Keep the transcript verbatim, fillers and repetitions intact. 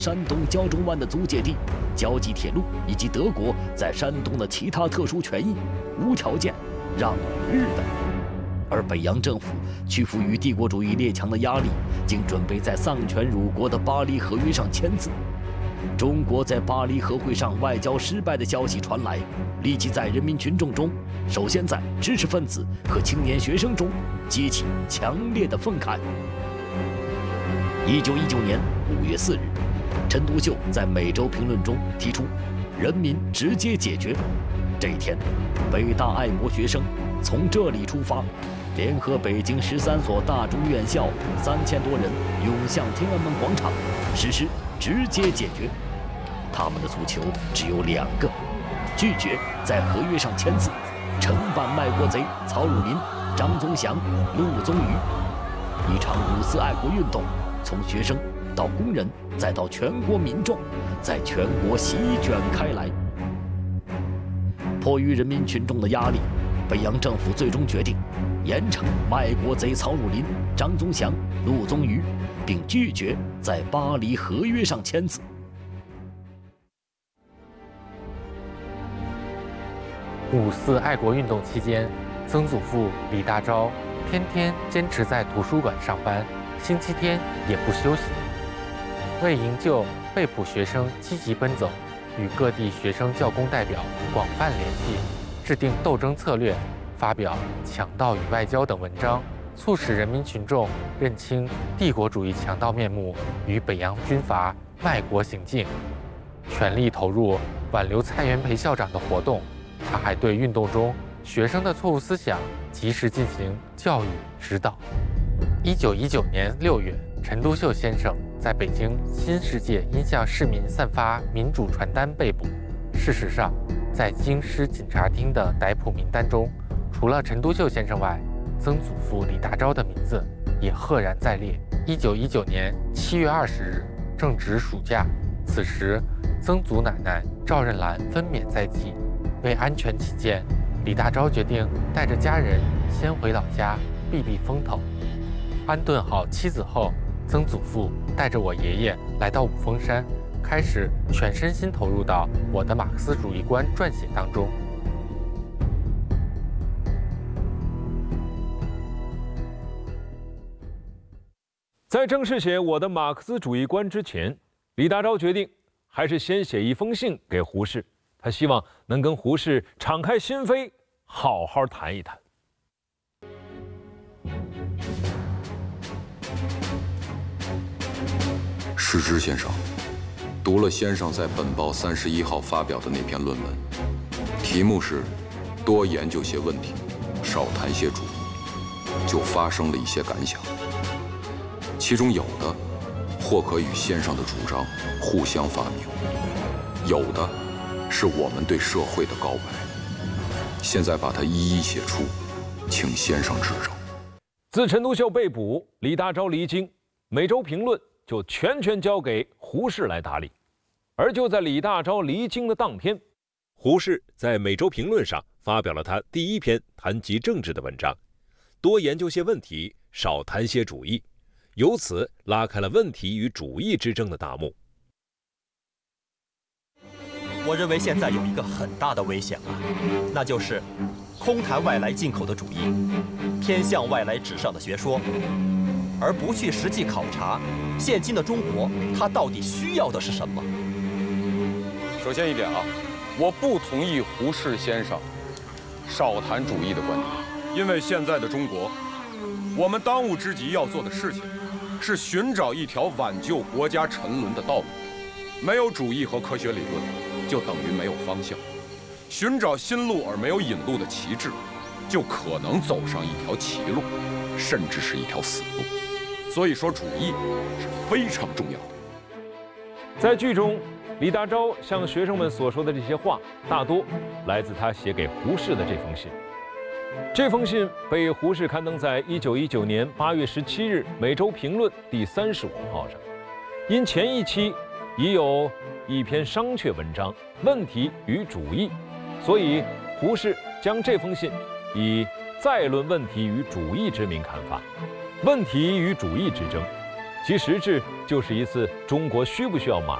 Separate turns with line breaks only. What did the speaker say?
山东胶州湾的租界地、胶济铁路以及德国在山东的其他特殊权益，无条件让与日本。而北洋政府屈服于帝国主义列强的压力，竟准备在丧权辱国的巴黎合约上签字。中国在巴黎和会上外交失败的消息传来，立即在人民群众中，首先在知识分子和青年学生中激起强烈的愤慨。一九一九年五月四日，陈独秀在《每周评论》中提出“人民直接解决”。这一天，北大爱国学生从这里出发，联合北京十三所大中院校三千多人涌向天安门广场，实施直接解决。他们的诉求只有两个：拒绝在合约上签字，惩办卖国贼曹汝霖、张宗祥、陆宗舆。一场五四爱国运动，从学生到工人，再到全国民众，在全国席卷开来。迫于人民群众的压力，北洋政府最终决定严惩卖国贼曹汝霖、张宗祥、陆宗舆，并拒绝在巴黎合约上签字。
五四爱国运动期间，曾祖父李大钊天天坚持在图书馆上班，星期天也不休息。为营救被捕学生积极奔走，与各地学生教工代表广泛联系，制定斗争策略，发表《强盗与外交》等文章，促使人民群众认清帝国主义强盗面目与北洋军阀卖国行径，全力投入挽留蔡元培校长的活动。他还对运动中学生的错误思想及时进行教育指导。一九一九年六月，陈独秀先生在北京新世界因向市民散发民主传单被捕。事实上，在京师警察厅的逮捕名单中，除了陈独秀先生外，曾祖父李大钊的名字也赫然在列。一九一九年七月二十日，正值暑假，此时曾祖奶奶赵任兰分娩在即。为安全起见，李大钊决定带着家人先回老家避避风头。安顿好妻子后，曾祖父带着我爷爷来到五峰山，开始全身心投入到我的马克思主义观撰写当中。
在正式写我的马克思主义观之前，李大钊决定还是先写一封信给胡适。他希望能跟胡适敞开心扉，好好谈一谈。
世之先生，读了先生在本报三十一号发表的那篇论文，题目是“多研究些问题，少谈些主义”，就发生了一些感想。其中有的或可与先生的主张互相发明，有的是我们对社会的告白，现在把它一一写出，请先生指正。
自陈独秀被捕，李大钊离京，《每周评论》就全权交给胡适来打理。而就在李大钊离京的当天，
胡适在《每周评论》上发表了他第一篇谈及政治的文章，多研究些问题，少谈些主义，由此拉开了问题与主义之争的大幕。
我认为现在有一个很大的危险啊，那就是空谈外来进口的主义，偏向外来纸上的学说，而不去实际考察现今的中国它到底需要的是什么。
首先一点啊，我不同意胡适先生少谈主义的观点，因为现在的中国，我们当务之急要做的事情是寻找一条挽救国家沉沦的道路。没有主义和科学理论，就等于没有方向；寻找新路而没有引路的旗帜，就可能走上一条歧路，甚至是一条死路。所以说，主义是非常重要的。
在剧中，李大钊向学生们所说的这些话，大多来自他写给胡适的这封信。这封信被胡适刊登在一九一九年八月十七日《每周评论》第三十五号上。因前一期已有一篇商榷文章《问题与主义》，所以胡适将这封信以再论问题与主义之名刊发。问题与主义之争， 其实质就是一次中国需不需要马